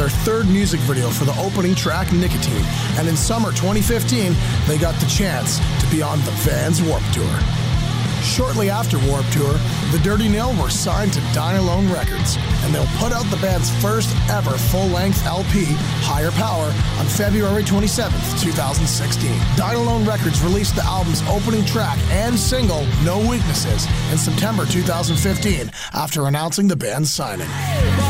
their third music video for the opening track, Nicotine, and in summer 2015, they got the chance to be on the Vans Warped Tour. Shortly after Warped Tour, the Dirty Nil were signed to Dine-A-Lone Records, and they'll put out the band's first ever full-length LP, Higher Power, on February 27th, 2016. Dine-A-Lone Records released the album's opening track and single, No Weaknesses, in September 2015, after announcing the band's signing.